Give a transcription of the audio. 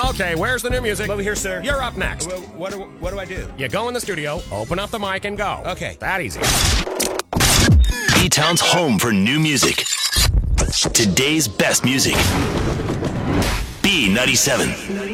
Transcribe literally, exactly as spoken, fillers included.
Okay, where's the new music? Over here, sir. You're up next. Well, what do, what do I do? You go in the studio, open up the mic, and go. Okay. That easy. E-Town's home for new music. Today's best music. B ninety-seven.